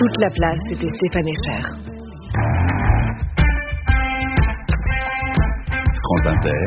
Toute la place, c'était Stéphane Echer. France Inter,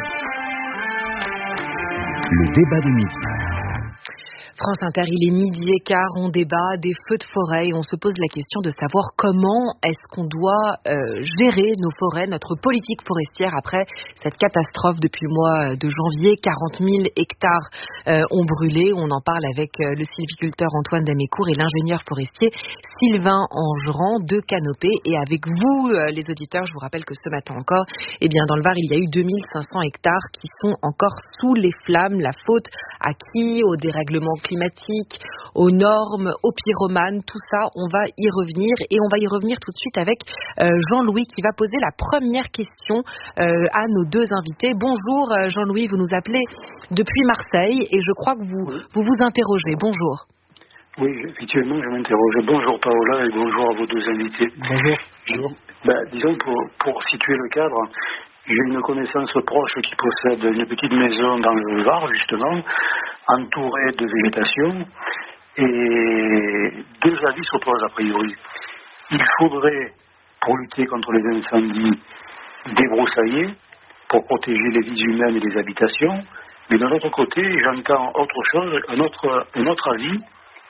le débat de midi. France Inter, il est 12h15, on débat des feux de forêt et on se pose la question de savoir comment est-ce qu'on doit gérer nos forêts, notre politique forestière après cette catastrophe depuis le mois de janvier. 40 000 hectares ont brûlé. On en parle avec le sylviculteur Antoine Damécourt et l'ingénieur forestier Sylvain Angerand de Canopée. Et avec vous, les auditeurs, je vous rappelle que ce matin encore, dans le Var, il y a eu 2500 hectares qui sont encore sous les flammes. La faute à qui? Au dérèglement climatique, aux normes, aux pyromanes, tout ça, on va y revenir et on va y revenir tout de suite avec Jean-Louis qui va poser la première question à nos deux invités. Bonjour Jean-Louis, vous nous appelez depuis Marseille et je crois que vous interrogez. Bonjour. Oui, effectivement, je m'interroge. Bonjour Paola et bonjour à vos deux invités. Bonjour. Disons, pour situer le cadre, j'ai une connaissance proche qui possède une petite maison dans le Var, justement, entourée de végétation, et deux avis s'opposent a priori. Il faudrait, pour lutter contre les incendies, débroussailler, pour protéger les vies humaines et les habitations, mais d'un autre côté, j'entends autre chose, un autre avis,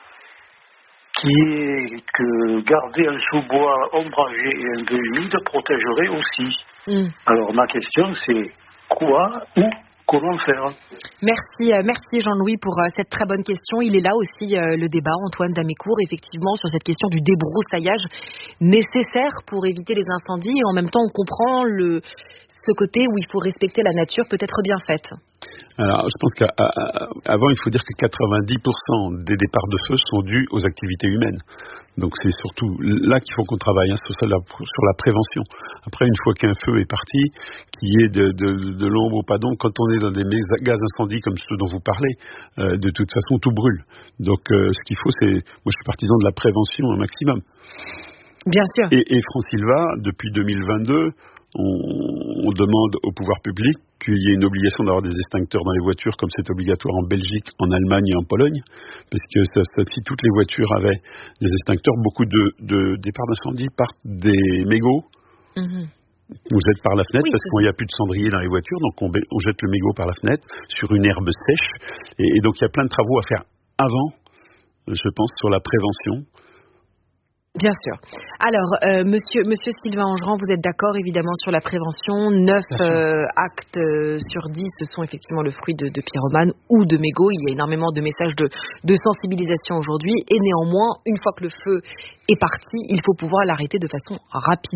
qui est que garder un sous-bois ombragé et un peu humide protégerait aussi. Alors ma question c'est quoi ou comment faire? Merci Jean-Louis pour cette très bonne question. Il est là aussi le débat, Antoine Damécourt, effectivement sur cette question du débroussaillage nécessaire pour éviter les incendies et en même temps on comprend ce côté où il faut respecter la nature peut-être bien faite. Alors, je pense qu'avant, il faut dire que 90% des départs de feu sont dus aux activités humaines. Donc, c'est surtout là qu'il faut qu'on travaille, sur la prévention. Après, une fois qu'un feu est parti, qu'il y ait de l'ombre ou pas d'ombre, quand on est dans des gaz incendies comme ceux dont vous parlez, de toute façon, tout brûle. Donc, ce qu'il faut, moi, je suis partisan de la prévention un maximum. Bien sûr. Et France-Sylva, depuis 2022, on demande au pouvoir public qu'il y ait une obligation d'avoir des extincteurs dans les voitures, comme c'est obligatoire en Belgique, en Allemagne et en Pologne, parce que si toutes les voitures avaient des extincteurs, beaucoup de départs d'incendie partent des mégots. On jette par la fenêtre parce qu'il n'y a plus de cendrier dans les voitures, donc on jette le mégot par la fenêtre sur une herbe sèche, et donc il y a plein de travaux à faire avant, je pense, sur la prévention. Bien sûr. Alors, monsieur Sylvain Angerand, vous êtes d'accord évidemment sur la prévention. 9 actes sur 10, ce sont effectivement le fruit de pyromanes ou de mégots. Il y a énormément de messages de sensibilisation aujourd'hui. Et néanmoins, une fois que le feu est parti, il faut pouvoir l'arrêter de façon rapide.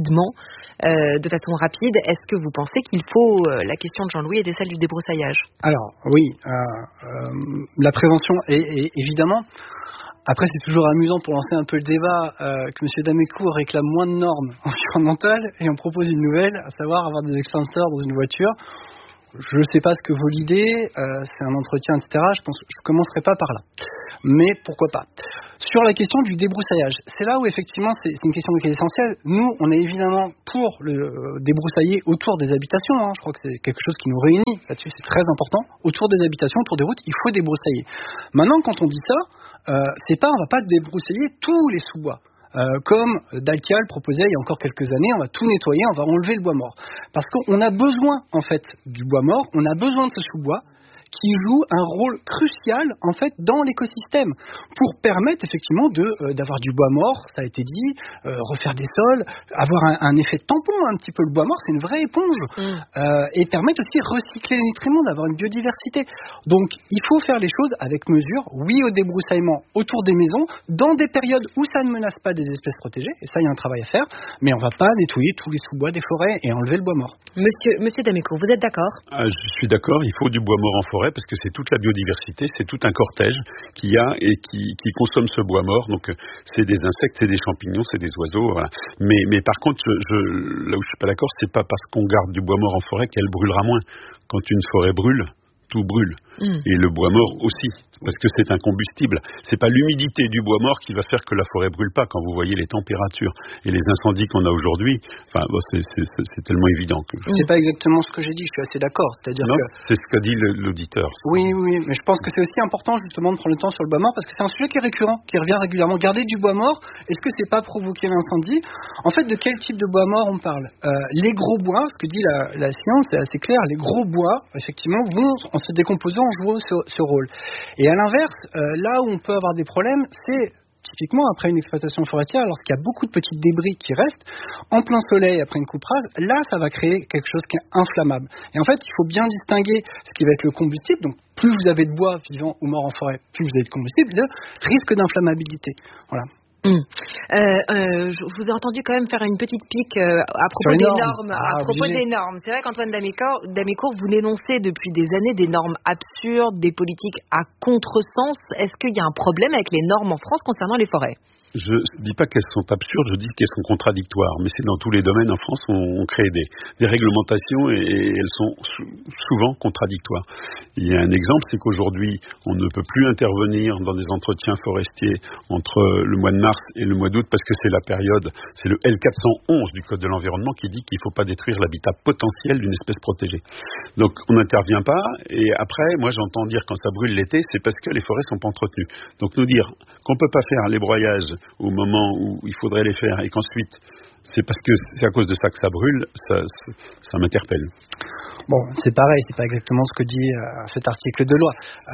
Est-ce que vous pensez qu'il faut, la question de Jean-Louis était celle du débroussaillage? Alors, oui. La prévention est évidemment... Après, c'est toujours amusant pour lancer un peu le débat que M. Damécourt réclame moins de normes environnementales et on propose une nouvelle, à savoir avoir des extincteurs dans une voiture. Je ne sais pas ce que vaut l'idée, c'est un entretien, etc. Je pense que je ne commencerai pas par là. Mais pourquoi pas. Sur la question du débroussaillage, c'est là où effectivement c'est une question qui est essentielle. Nous, on est évidemment pour le débroussailler autour des habitations. Je crois que c'est quelque chose qui nous réunit là-dessus, c'est très important. Autour des habitations, autour des routes, il faut débroussailler. Maintenant, quand on dit ça, on va pas débroussailler tous les sous-bois. Comme Dalkia le proposait il y a encore quelques années, on va tout nettoyer, on va enlever le bois mort. Parce qu'on a besoin, en fait, du bois mort, on a besoin de ce sous-bois qui joue un rôle crucial, en fait, dans l'écosystème, pour permettre, effectivement, d'avoir du bois mort, ça a été dit, refaire des sols, avoir un effet tampon, un petit peu. Le bois mort, c'est une vraie éponge, et permettre aussi de recycler les nutriments, d'avoir une biodiversité. Donc, il faut faire les choses avec mesure, oui au débroussaillement autour des maisons, dans des périodes où ça ne menace pas des espèces protégées, et ça, il y a un travail à faire, mais on ne va pas nettoyer tous les sous-bois des forêts et enlever le bois mort. Monsieur Damécourt, vous êtes d'accord? Je suis d'accord, il faut du bois mort en forêt, parce que c'est toute la biodiversité, c'est tout un cortège qu'il y a et qui consomme ce bois mort. Donc c'est des insectes, c'est des champignons, c'est des oiseaux. Voilà. Mais par contre, là où je suis pas d'accord, c'est pas parce qu'on garde du bois mort en forêt qu'elle brûlera moins. Quand une forêt brûle, tout brûle. Et le bois mort aussi, parce que c'est un combustible. C'est pas l'humidité du bois mort qui va faire que la forêt brûle pas quand vous voyez les températures et les incendies qu'on a aujourd'hui. Enfin, c'est tellement évident que... C'est pas exactement ce que j'ai dit, je suis assez d'accord. C'est-à-dire non, que... c'est ce qu'a dit l'auditeur. Oui, mais je pense que c'est aussi important justement de prendre le temps sur le bois mort parce que c'est un sujet qui est récurrent, qui revient régulièrement. Garder du bois mort, est-ce que c'est pas provoquer l'incendie? En fait, de quel type de bois mort on parle? Les gros bois, ce que dit la science, c'est assez clair, les gros bois, effectivement, vont, en se décomposant, jouer ce rôle. Et à l'inverse, là où on peut avoir des problèmes, c'est typiquement après une exploitation forestière, lorsqu'il y a beaucoup de petits débris qui restent, en plein soleil après une coupe rase, là ça va créer quelque chose qui est inflammable. Et en fait, il faut bien distinguer ce qui va être le combustible, donc plus vous avez de bois vivant ou mort en forêt, plus vous avez de combustible, le risque d'inflammabilité. Voilà. Je vous ai entendu quand même faire une petite pique à propos des normes. Des normes. C'est vrai qu'Antoine Damécourt, vous dénoncez depuis des années des normes absurdes, des politiques à contresens. Est-ce qu'il y a un problème avec les normes en France concernant les forêts ? Je ne dis pas qu'elles sont absurdes, je dis qu'elles sont contradictoires. Mais c'est dans tous les domaines en France, on crée des réglementations et elles sont souvent contradictoires. Il y a un exemple, c'est qu'aujourd'hui, on ne peut plus intervenir dans des entretiens forestiers entre le mois de mars et le mois d'août parce que c'est la période, c'est le L411 du Code de l'environnement qui dit qu'il ne faut pas détruire l'habitat potentiel d'une espèce protégée. Donc on n'intervient pas et après, moi j'entends dire quand ça brûle l'été, c'est parce que les forêts sont pas entretenues. Donc nous dire qu'on peut pas faire les broyages au moment où il faudrait les faire et qu'ensuite c'est parce que c'est à cause de ça que ça brûle, ça m'interpelle. Bon, c'est pareil, c'est pas exactement ce que dit cet article de loi.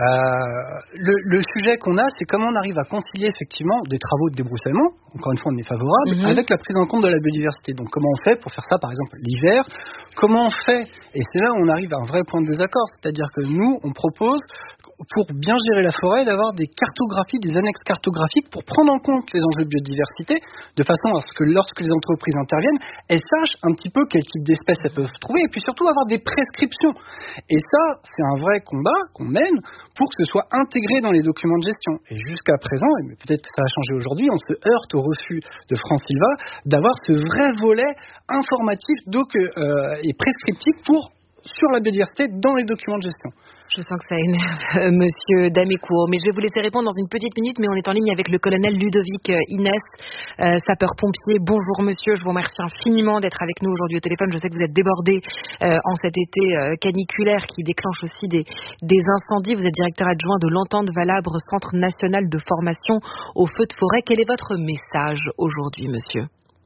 Le sujet qu'on a, c'est comment on arrive à concilier effectivement des travaux de débroussaillement, encore une fois on est favorable, avec la prise en compte de la biodiversité. Donc comment on fait pour faire ça par exemple l'hiver? Comment on fait? Et c'est là où on arrive à un vrai point de désaccord, c'est-à-dire que nous, on propose, pour bien gérer la forêt, d'avoir des cartographies, des annexes cartographiques pour prendre en compte les enjeux de biodiversité, de façon à ce que lorsque les entreprises interviennent, elles sachent un petit peu quel type d'espèces elles peuvent trouver, et puis surtout avoir des prescriptions. Et ça, c'est un vrai combat qu'on mène pour que ce soit intégré dans les documents de gestion. Et jusqu'à présent, et peut-être que ça a changé aujourd'hui, on se heurte au refus de France Silva d'avoir ce vrai volet informatif et prescriptif sur la biodiversité dans les documents de gestion. Je sens que ça énerve Monsieur Damécourt, mais je vais vous laisser répondre dans une petite minute, mais on est en ligne avec le colonel Ludovic Inès, sapeur-pompier. Bonjour monsieur, je vous remercie infiniment d'être avec nous aujourd'hui au téléphone. Je sais que vous êtes débordé en cet été caniculaire qui déclenche aussi des incendies. Vous êtes directeur adjoint de l'Entente Valabre, Centre national de formation aux feux de forêt. Quel est votre message aujourd'hui monsieur ?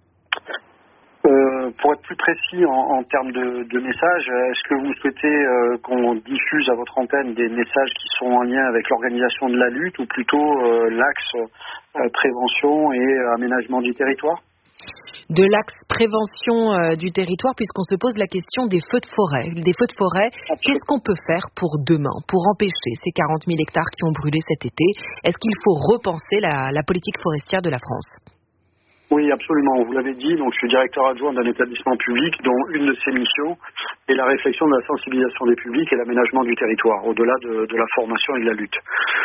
Pour être plus précis en termes de messages, est-ce que vous souhaitez qu'on diffuse à votre antenne des messages qui sont en lien avec l'organisation de la lutte ou plutôt l'axe prévention et aménagement du territoire ? De l'axe prévention du territoire, puisqu'on se pose la question des feux de forêt. Des feux de forêt, qu'est-ce qu'on peut faire pour demain, pour empêcher ces 40 000 hectares qui ont brûlé cet été ? Est-ce qu'il faut repenser la politique forestière de la France ? Oui, absolument. Vous l'avez dit, donc je suis directeur adjoint d'un établissement public dont une de ses missions est la réflexion de la sensibilisation des publics et l'aménagement du territoire, au-delà de la formation et de la lutte.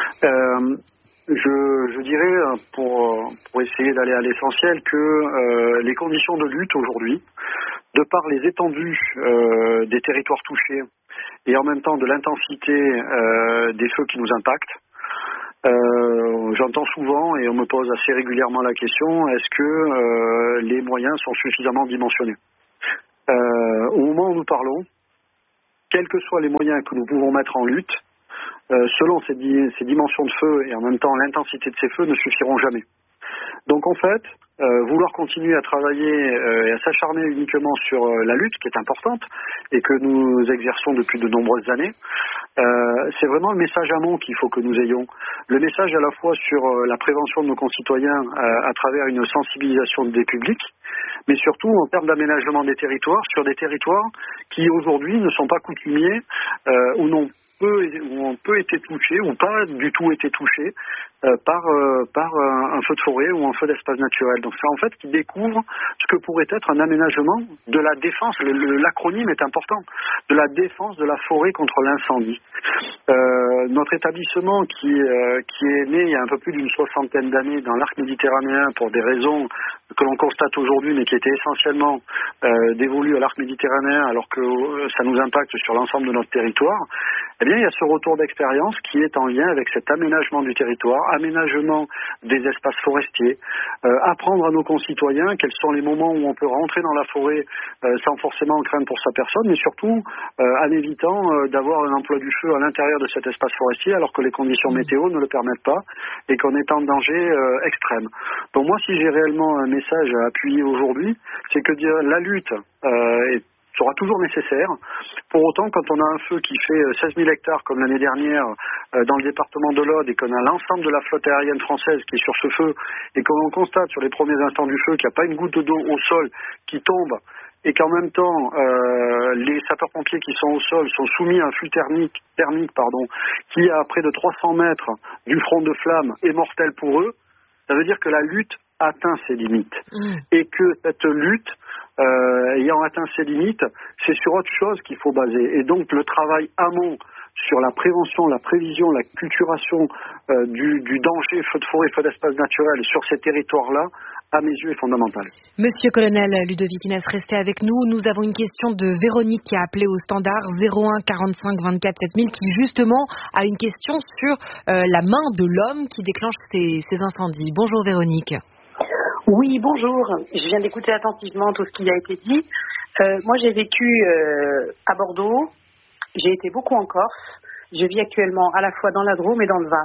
Je dirais, pour essayer d'aller à l'essentiel, que les conditions de lutte aujourd'hui, de par les étendues des territoires touchés et en même temps de l'intensité des feux qui nous impactent, j'entends souvent et on me pose assez régulièrement la question, est-ce que les moyens sont suffisamment dimensionnés ? Au moment où nous parlons, quels que soient les moyens que nous pouvons mettre en lutte, selon ces dimensions de feu et en même temps l'intensité de ces feux ne suffiront jamais. Donc en fait, vouloir continuer à travailler et à s'acharner uniquement sur la lutte, qui est importante et que nous exerçons depuis de nombreuses années, c'est vraiment le message amont qu'il faut que nous ayons. Le message à la fois sur la prévention de nos concitoyens à travers une sensibilisation des publics, mais surtout en termes d'aménagement des territoires, sur des territoires qui aujourd'hui ne sont pas coutumiers ou ont peu été touchés ou pas du tout été touchés par un feu de forêt ou un feu d'espace naturel. Donc c'est en fait qui découvre ce que pourrait être un aménagement de la défense, l'acronyme est important, de la défense de la forêt contre l'incendie. Notre établissement qui est né il y a un peu plus d'une 60aine d'années dans l'arc méditerranéen pour des raisons que l'on constate aujourd'hui mais qui étaient essentiellement dévolues à l'arc méditerranéen alors que ça nous impacte sur l'ensemble de notre territoire, eh bien, il y a ce retour d'expérience qui est en lien avec cet aménagement du territoire, aménagement des espaces forestiers, apprendre à nos concitoyens quels sont les moments où on peut rentrer dans la forêt sans forcément craindre pour sa personne, mais surtout en évitant d'avoir un emploi du feu à l'intérieur de cet espace forestier alors que les conditions météo ne le permettent pas et qu'on est en danger extrême. Donc moi, si j'ai réellement un message à appuyer aujourd'hui, c'est que la lutte sera toujours nécessaire. Pour autant, quand on a un feu qui fait 16 000 hectares comme l'année dernière dans le département de l'Aude et qu'on a l'ensemble de la flotte aérienne française qui est sur ce feu et qu'on constate sur les premiers instants du feu qu'il n'y a pas une goutte d'eau au sol qui tombe et qu'en même temps les sapeurs-pompiers qui sont au sol sont soumis à un flux thermique qui à près de 300 mètres du front de flamme est mortel pour eux, ça veut dire que la lutte atteint ses limites et que cette lutte ayant atteint ses limites, c'est sur autre chose qu'il faut baser. Et donc le travail amont sur la prévention, la prévision, la culturation du danger, feu de forêt, feu d'espace naturel sur ces territoires-là, à mes yeux, est fondamental. Monsieur Colonel Ludovic Inès, restez avec nous. Nous avons une question de Véronique qui a appelé au standard 01 45 24 7000 qui justement a une question sur la main de l'homme qui déclenche ces incendies. Bonjour Véronique. Oui, bonjour. Je viens d'écouter attentivement tout ce qui a été dit. Moi, j'ai vécu à Bordeaux. J'ai été beaucoup en Corse. Je vis actuellement à la fois dans la Drôme et dans le Var.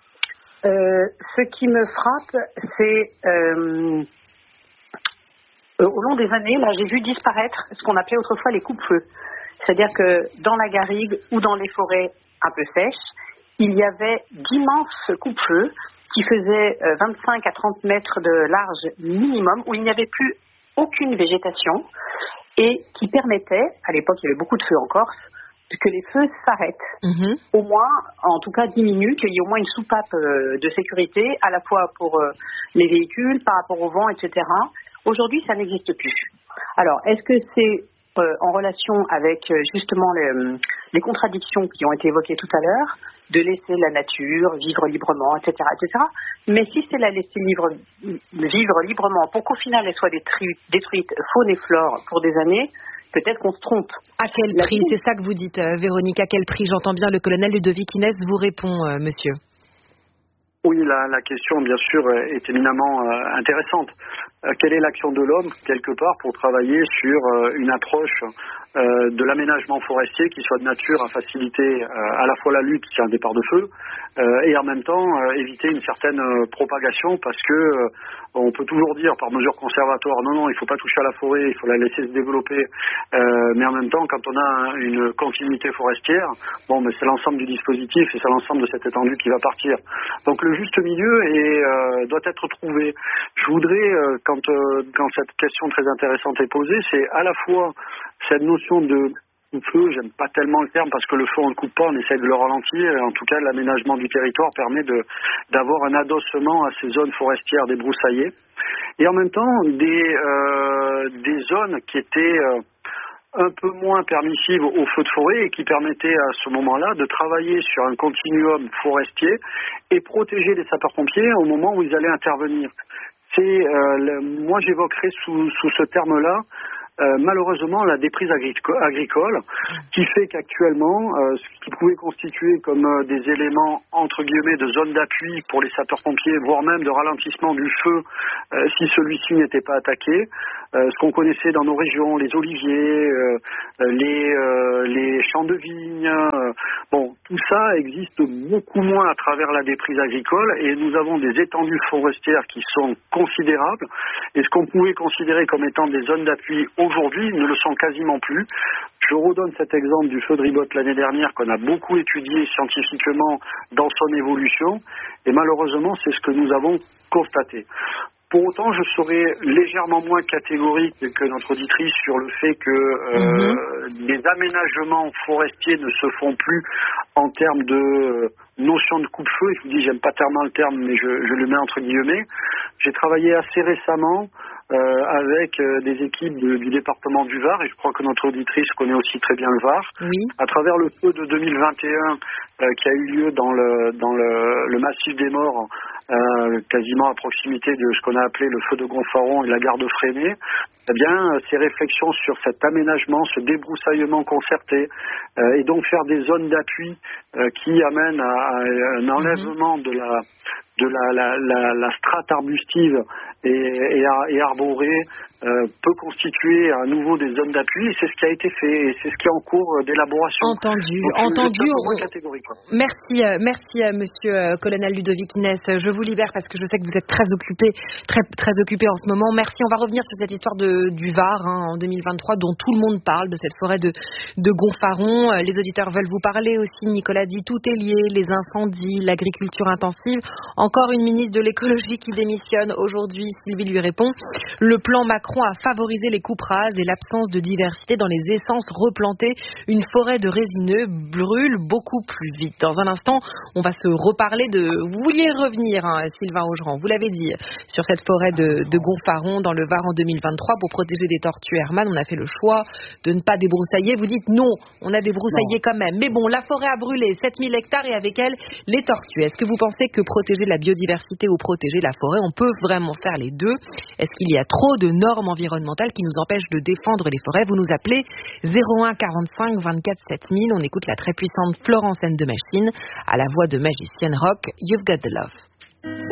Ce qui me frappe, c'est au long des années, là, j'ai vu disparaître ce qu'on appelait autrefois les coupe-feux. C'est-à-dire que dans la garrigue ou dans les forêts un peu sèches, il y avait d'immenses coupe-feux qui faisait 25 à 30 mètres de large minimum, où il n'y avait plus aucune végétation et qui permettait, à l'époque il y avait beaucoup de feux en Corse, que les feux s'arrêtent. Au moins, en tout cas diminuent, qu'il y ait au moins une soupape de sécurité, à la fois pour les véhicules, par rapport au vent, etc. Aujourd'hui, ça n'existe plus. Alors, est-ce que c'est en relation avec justement les contradictions qui ont été évoquées tout à l'heure, de laisser la nature vivre librement, etc., etc. Mais si c'est la laisser vivre librement pour qu'au final elle soit détruite faune et flore pour des années, peut-être qu'on se trompe. À quel prix? C'est ça que vous dites, Véronique. À quel prix? J'entends bien le colonel Ludovic Inès vous répond, monsieur. Oui, la question, bien sûr, est éminemment intéressante. Quelle est l'action de l'homme, quelque part, pour travailler sur une approche de l'aménagement forestier qui soit de nature à faciliter à la fois la lutte sur un départ de feu et en même temps éviter une certaine propagation parce que on peut toujours dire par mesure conservatoire non, il ne faut pas toucher à la forêt, il faut la laisser se développer, mais en même temps quand on a une continuité forestière, c'est l'ensemble du dispositif et c'est l'ensemble de cette étendue qui va partir. Donc le juste milieu doit être trouvé. Je voudrais, quand cette question très intéressante est posée, c'est à la fois cette notion de coupe-feu, j'aime pas tellement le terme parce que le feu on le coupe pas, on essaie de le ralentir. En tout cas, l'aménagement du territoire permet d'avoir un adossement à ces zones forestières débroussaillées. Et en même temps, des zones qui étaient un peu moins permissives aux feux de forêt et qui permettaient à ce moment-là de travailler sur un continuum forestier et protéger les sapeurs-pompiers au moment où ils allaient intervenir. Moi j'évoquerais sous ce terme-là malheureusement la déprise agricole qui fait qu'actuellement ce qui pouvait constituer comme des éléments entre guillemets de zone d'appui pour les sapeurs-pompiers, voire même de ralentissement du feu si celui-ci n'était pas attaqué, ce qu'on connaissait dans nos régions, les oliviers, les champs de vignes, tout ça existe beaucoup moins à travers la déprise agricole et nous avons des étendues forestières qui sont considérables et ce qu'on pouvait considérer comme étant des zones d'appui aujourd'hui ne le sont quasiment plus. Je redonne cet exemple du feu de ribote l'année dernière qu'on a beaucoup étudié scientifiquement dans son évolution et malheureusement c'est ce que nous avons constaté. Pour autant, je serais légèrement moins catégorique que notre auditrice sur le fait que les aménagements forestiers ne se font plus en termes de notion de coupe-feu. Je vous dis, j'aime pas tellement le terme, mais je le mets entre guillemets. J'ai travaillé assez récemment avec des équipes du département du Var, et je crois que notre auditrice connaît aussi très bien le Var, à travers le feu de 2021 qui a eu lieu dans le massif des Morts quasiment à proximité de ce qu'on a appelé le feu de Gonfaron et la gare de Fresnay, eh bien, ces réflexions sur cet aménagement, ce débroussaillement concerté, et donc faire des zones d'appui qui amènent à un enlèvement de la strate arbustive et arborée, peut constituer à nouveau des zones d'appui, et c'est ce qui a été fait, et c'est ce qui est en cours d'élaboration. Entendu. Merci monsieur colonel Ludovic Inès. Je vous libère parce que je sais que vous êtes très occupé en ce moment. Merci. On va revenir sur cette histoire du Var en 2023 dont tout le monde parle, de cette forêt de Gonfaron. Les auditeurs veulent vous parler aussi. Nicolas dit tout est lié, les incendies, l'agriculture intensive. Encore une ministre de l'écologie qui démissionne aujourd'hui. Sylvie lui répond. Le plan Macron a favorisé les coupes rases et l'absence de diversité dans les essences replantées. Une forêt de résineux brûle beaucoup plus vite. Dans un instant, on va se reparler Vous vouliez revenir, Sylvain Augeran, vous l'avez dit, sur cette forêt de Gonfaron dans le Var en 2023 pour protéger des tortues Hermann. On a fait le choix de ne pas débroussailler. Vous dites non, on a débroussaillé quand même. Mais bon, la forêt a brûlé, 7000 hectares et avec elle, les tortues. Est-ce que vous pensez que protéger la biodiversité ou protéger la forêt, on peut vraiment faire les deux? Est-ce qu'il y a trop de normes environnementales qui nous empêchent de défendre les forêts? Vous nous appelez 01 45 24 7000. On écoute la très puissante Florence and the Machine à la voix de magicienne rock, You've Got the Love.